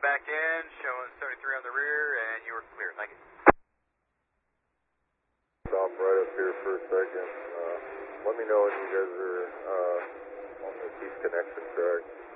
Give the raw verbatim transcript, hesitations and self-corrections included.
back in, showing seventy-three on the rear, and you are clear. Thank you. Stop right up here for a second. Uh, let me know when you guys are uh, on the East Connection track.